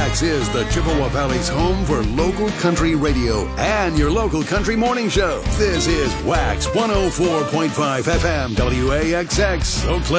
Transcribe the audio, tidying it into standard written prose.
Wax is the Chippewa Valley's home for local country radio and your local country morning show. This is Wax 104.5 FM WAXX, Oak Cliff.